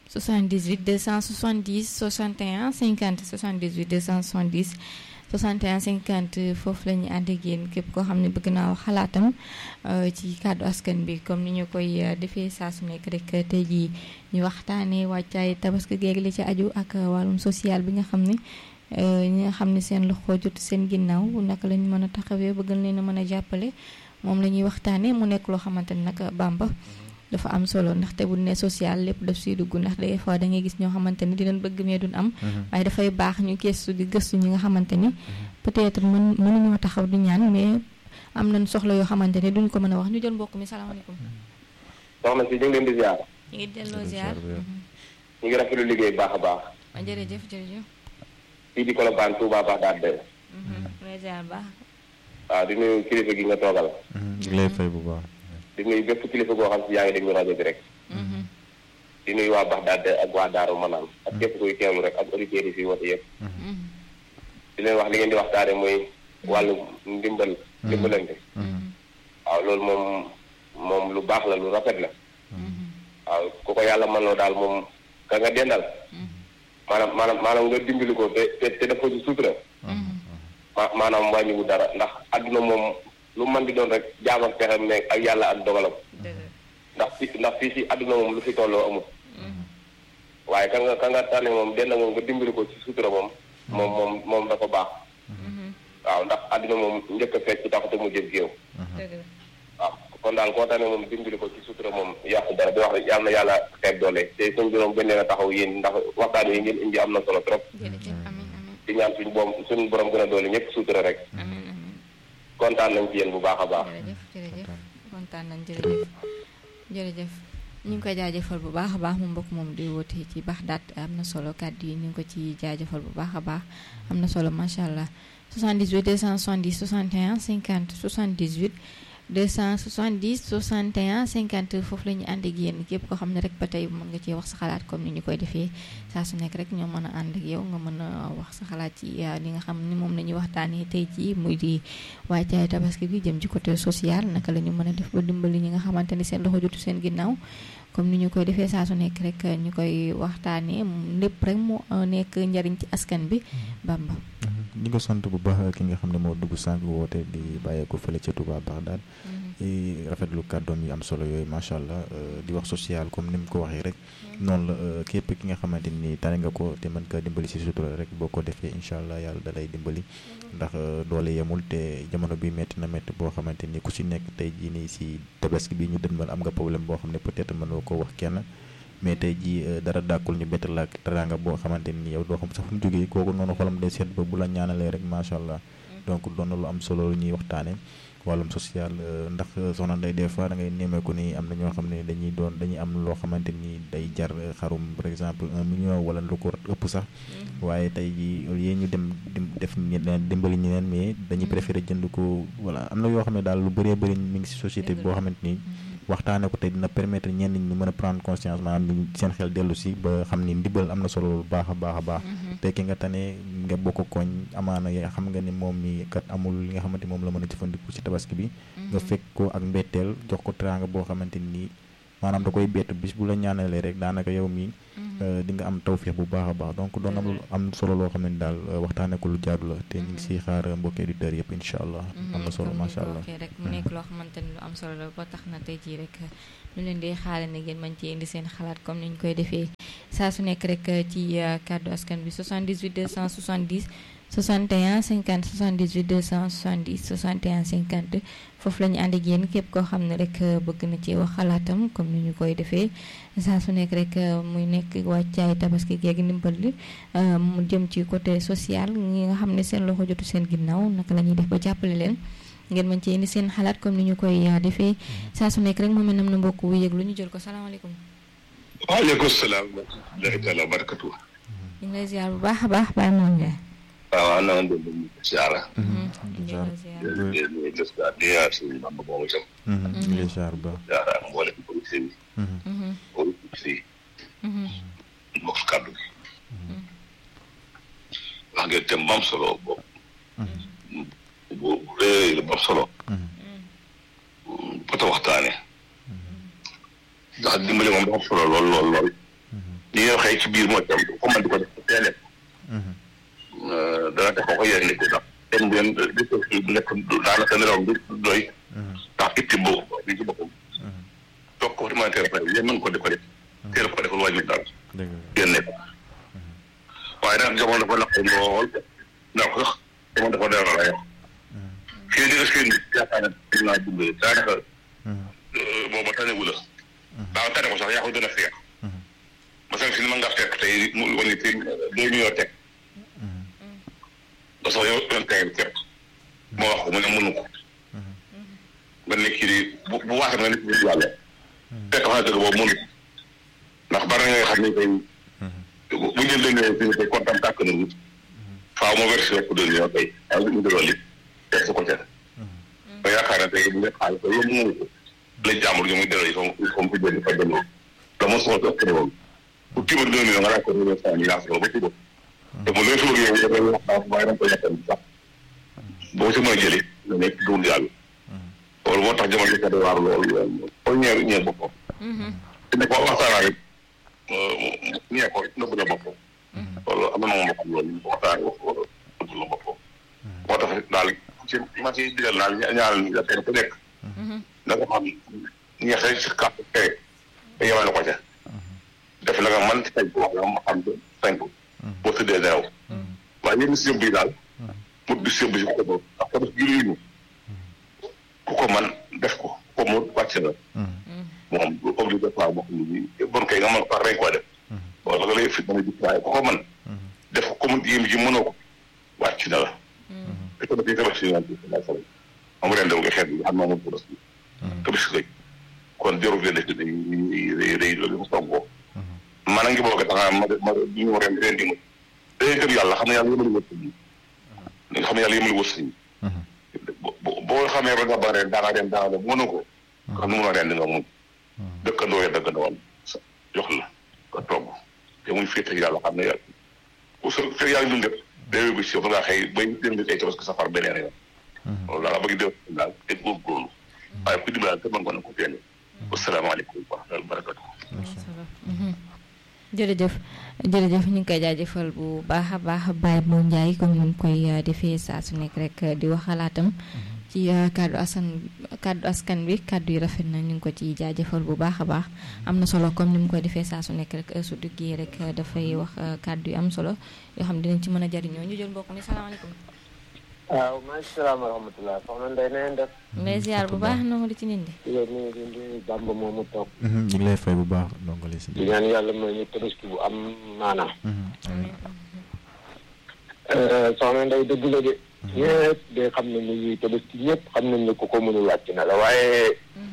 78 270 61 50 78 270 61 50 foofu la ñu ànd ak yéen képp koo xam ne bëgg naa wax xalaatam ci kàddu askan bi comme ni ñu koy defee saa su nekk rek tey jii ñu waxtaanee wàccaay tabaski géeg li ci aju ak wàllum social bi nga xam ne ñi nga xam ne seen loxo jot seen ginnaaw naka la ñu mën a taxawee bëgg leen a mën a jàppale moom la ñuy waxtaanee mu nekk loo xamante ni nag Bamba dafa am solo ndaxte bu ne social lépp daf siy dugg ndax des fois da ngay gis ñoo xamante ni dinañ bëgg mais duñ am. waaye dafay baax ñu gëstu di gëstu ñi nga xamante ni peut-être mënuñoo taxaw di ñaan mais am nañ soxla yoo xamante ni duñ ko mën a wax ñu jël mbokk mi salaamaaleykum. soxna si ñu ngi leen di ziar. ñu ngi delloo ziar. ñu ngi rafetlu liggéey baax a baax. jërëjëf jërëjëf. fii di Colobane Touba Bagdad de. lay ziar baax. waaw di nuyu kilifa gi nga toogal. di lay fay bu baax. di nuyu bépp kilifa goo xam si yaa ngi déglu rajo bi rek. di nuyu waa Bagdad ak waa Daaru Manaan ak képp kuy teewlu rek ak auditeurs yi fi woote yëpp. di leen wax li ngeen di waxtaane mooy wàllu ndimbalante. waaw loolu moom lu baax la lu rafet la. waaw ku ko yàlla mën loo daal moom ka nga dendal. maanaam nga dimbali ko te dafa ci sutura. maanaam wàññiwu dara ndax adduna moom lu mën di doon rek jaam ak pexem ne ak yàlla ak dogalam. ndax fii si adduna moom lu fi tolloo amul. waaye ka nga tànne moom denn moom nga dimbali ko ci sutura moom dafa baax. waaw ndax adduna moom njëkk a fekk taxute mu jëf géew. waaw kon daal koo tànne moom dimbali ko ci sutura moom yàqu dara di wax rek yàlla na yàlla xeeb doole te suñ borom gën leen a taxaw yéen ndax waxtaan yi ngeen indi am na solo trop. di ñaan suñu borom gën a doole ñëpp sutura rek. kontaan nañ ci yéen bu baax a baax. jërëjëf kontaan nañ jërëjëf ñu ngi koy jaajëfal bu baax a baax mu mbokk moom di woote ci Bagdad am na solo kàddu yi ñu ngi ko ci jaajëfal bu baax a baax am na solo macha allah 78 270 61 50 78 270 61 50 foofu la ñu ànd ak yéen képp koo xam ne rek ba tey mën nga cee wax sa xalaat comme ni ñu koy defee saa su nekk rek ñoo mën a ànd ak yow nga mën a wax sa xalaat ci li nga xam ni moom la ñuy waxtaanee tey jii muy di wàccaay tabaski bi jëm ci côté social naka la ñu mën a def ba dimbali ñi nga xamante ni seen loxo jotu seen ginnaaw comme ni ñu koy defee saa su nekk rek ñu koy waxtaanee lépp rek mu nekk njariñ ci askan bi Bamba. di ko sant bu baax ki nga xam ne moo dugg sànq woote di bàyyeeko fële ca Touba Bagdad rafetlu kàddoom yi am solo yooyu macha allah di wax social comme ni mu ko waxee rek noonu la képp ki nga xamante ni tane nga ko te mën kaa dimbali si sutura rek boo ko defee incha allah yàlla da lay dimbali ndax doole yemul te jamono bi métti na métti boo xamante ni ku si nekk tey jii nii si tabaski bi ñu dënmal am nga problème boo xam ne peut-être mënoo ko wax kenn mais tey jii dara dàkkul ñu bett la teraanga boo xamante ni yow doo xam sax fu mu jógee kooku noonu xolam day seet ba bu la ñaanalee rek macha allah donc doon na lu am solo lu ñuy waxtaane wàllum social ndax soxna Ndeye des fois da ngay nemmeeku ni am na ñoo xam ne dañuy am loo xamante ni day jar xarum par exemple 1 million wala lu ko ëpp sax waaye tey jii yéen ñu dem def dimbali ñeneen mais dañuy préféré jënd ko voilà am na yoo xam ne daal lu bëree bëri mi ngi si société bi boo xamante ni waxtaane ko tey dina permettre ñenn ñi mën a prendre conscience maanaam ñu seen xel dellu si ba xam ni ndimbal am na solo lu baax a baax a baax te ki nga tane nga bokk koñ amaana xam nga ni moom mi kat amul li nga xamante moom la mën a jëfandiku si tabaski bi nga fekk ko ak mbetteel jox ko teraanga boo xamante ni maanaam da koy bett bis bu la ñaanalee rek daanaka yow mi di nga am tawféex bu baax a baax donc doon am solo loo xam ne daal waxtaane ko lu jaadu la te ñu ngi siy xaar mbokki auditeurs yëpp incha allah am na solo macha allah rek mu nekk loo xamante ni lu am solo la ba tax na tey jii rek ñu leen di xaale ne ngeen mën ci indi seen xalaat comme ni ñu koy defee saa su nekk rek ci kàddu askan bi 78 270 61 50 78 270 61 50 foofu la ñu ànd ak yéen képp koo xam ne rek bëgg na ci wax xalaatam comme ni ñu koy defee saa su nekk rek muy nekk wàccaay tabaski geeg ndimbal li mu jëm ci côté social ñi nga xam ne seen loxo jotu seen ginnaaw naka la ñuy def ba jàppale leen ngeen mën ci indi seen xalaat comme ni ñu koy defee saa su nekk rek moom nam na mbokk wu yëg lu ñu jël ko salaamaaleykum. waaleykum salaam wa rahmatulah wa barakatuh. ñu ngi lay ziar bu baax a baax Baye Mor Ndiaye. waaw na nga doon ziara. ziara mboole ko policier bi. mboole policier yi. mbokk kàddu gi. wax ngeen thème bu am solo boobu. bu rëy la bu am solo. bota waxtaane. ndax dimbali moom dafa solo lool. li nga waxee ci biir mooy tam ko man di ko def teel dana tax ko yéene ko ndax dem ngeen di ko fi nekk daanaka nelaw du doy ndax itti boobu bi ci boppam toog ko vraiment teel a yéen mën ko di ko def teel ko defal wàññi daal génne ko waaye nag jamono dafa naqari lool ndax sax jamono dafa dara la yàq fii di nga seen yaakaar ne naa dimbali daanaka booba tanewu la daa tane ko sax yaa ko gën a feex masan si ni ma nga fekk tey mu wane te 2 millions teg ba sax yow yoon tey képp moo wax ko mu ne mënu ko nga ne kii di bu waata nga nit bu yàlla fekk xam ne dëgg boobu mënu ko ndax bari nga xam ne tey bu ñu leen leen tey kontaan tàkk na nit faaw ma versi rek 2 millions tey waaye bu ñu dëggoon li teg sa ko ca ba yaakaar ne tey bu nga xaal ko yow mënu ko la jàmbur gi muy delloo yi comme ku jënd fa delloo la mo soo ëpp ne woon bu tiima 2 millions nga ko ñu sa ñu la ba ci bopp te mu lay suur yow da ngay wax waaye da nga ko yàttal sax boo ci mën a jëlee nga nekk dund yàlla loolu moo tax jamono ji ka waar loolu ko ñeer boppam te ne ko waxtaanaa rek ñee ko nëbb la boppam loolu am na moom boppam loolu ñu ko waxtaanee wax ko nëbb la boppam moo tax daal ci ma ci digal daal ñaanal ñi kenn ku nekk na nga xam ñeexee si kàpp tere te yemale ko ca def la nga man ci tañ ko wax nga ma xam tañ ko boo tëddee neew waaye yéen si yëmb yi daal pour di sëmb si ko boobu ndax ko def julli ku ko man def ko ko mu wàcc na moom du obligatoire boo xam ne bon kay nga mën wax rek koo def wala nga lay fit dana gis waaye ku ko man def ko comme yéem ji mënoo ko wàcc na la te ko dafay tabax si yoon bi am ren nga xeet bi xam naa moom pour tabax si kon jarul leen def dañuy rëy loolu mu songoo man a ngi boog a tax ma ñu ren di mu day gëm yàlla xam ne yàlla yëmali wërsëg yi nga xam ne yàlla yëmali wërsëg yi boo xamee ba nga ba ren daanga ren daanga def mënu ko xam ne mën a ren di nga mun dëkkandoo ya dëkkandoo jox la nga togg te muy féete yàlla xam ne yàlla bu sa fekk yaa ngi dund déwé bi si yow ngaa xëy bay dënd ay tabaski safar beneen yoon loolu daal bëgg déw daal te góorgóorlu waaye ku dimbali te mën ko na ko fenn asalaamaaleykum wa rahmatulah barakatu jërëjëf ñu ngi koy jaajëfal bu baax a baax Baye Mo Ndiaye comme ni mu koy defee saa su nekk rek di wax xalaatam ci kàddu askan bi kàddu yi rafet na ñu ngi ko ci jaajëfal bu baax a baax am na solo comme ni mu koy defee saa su nekk rek su duggee rek dafay wax kàddu yu am solo yoo xam ne dinañ ci mën a jariñoo ñu jël mbokk mi salaamaaleykum. waaw maaleykum salaam wa rahmatulah soxna Ndeye na ngeen def. mbay ziar bu baax noo di ci nit ñi. yow ñu ngi di Bamba moomu toog. ñu ngi lay fay bu baax ndongo li si. di ñaan yàlla mooy ñu tabaski bu am maanaam. soxna Ndeye dëgg la de. ñëpp de xam nañ ne ñuy tabaski ñëpp xam nañ ne ku ko mënul wàcc na la waaye